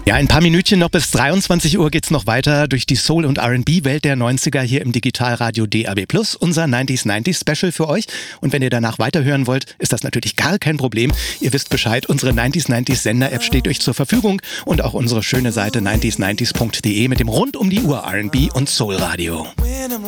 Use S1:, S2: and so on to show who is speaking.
S1: Ja, ein paar Minütchen noch bis 23 Uhr geht's noch weiter durch die Soul- und R&B-Welt der 90er hier im Digitalradio DAB+, unser 90s Special für euch. Und wenn ihr danach weiterhören wollt, ist das natürlich gar kein Problem. Ihr wisst Bescheid, unsere 90s Sender-App steht euch zur Verfügung und auch unsere schöne Seite 90s90s.de mit dem rund um die Uhr R&B und Soul-Radio.